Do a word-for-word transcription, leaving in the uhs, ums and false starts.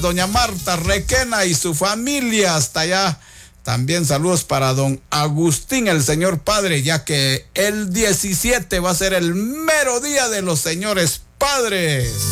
doña Marta Requena y su familia hasta allá. También saludos para don Agustín, el señor padre, ya que el diecisiete va a ser el mero día de los señores padres.